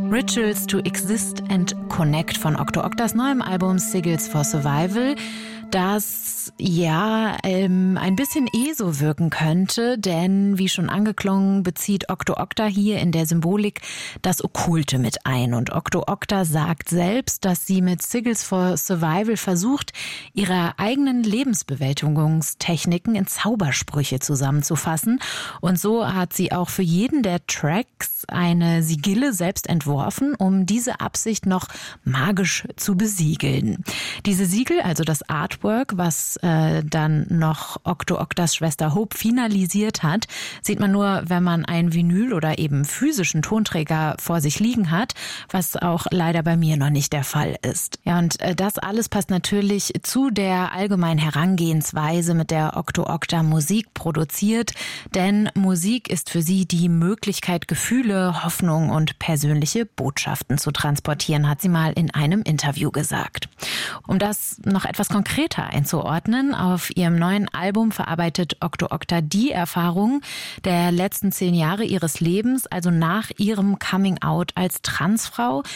Rituals to Exist and Connect von Okto Oktas neuem Album Sigils for Survival, das ein bisschen so wirken könnte, denn wie schon angeklungen, bezieht Okto Okta hier in der Symbolik das Okkulte mit ein. Und Okto Okta sagt selbst, dass sie mit Sigils for Survival versucht, ihre eigenen Lebensbewältigungstechniken in Zaubersprüche zusammenzufassen. Und so hat sie auch für jeden der Tracks eine Sigille selbst entworfen, um diese Absicht noch magisch zu besiegeln. Diese Siegel, also das Artwork, was dann noch Okto Oktas Schwester Hope finalisiert hat, sieht man nur, wenn man ein Vinyl oder eben physischen Tonträger vor sich liegen hat, was auch leider bei mir noch nicht der Fall ist. Ja, und das alles passt natürlich zu der allgemeinen Herangehensweise, mit der Okto Okta Musik produziert, denn Musik ist für sie die Möglichkeit, Gefühle, Hoffnung und persönliche Botschaften zu transportieren, hat sie mal in einem Interview gesagt. Um das noch etwas konkreter einzuordnen, auf ihrem neuen Album verarbeitet Okto Okta die Erfahrungen der letzten 10 Jahre ihres Lebens, also nach ihrem Coming-out als Transfrau.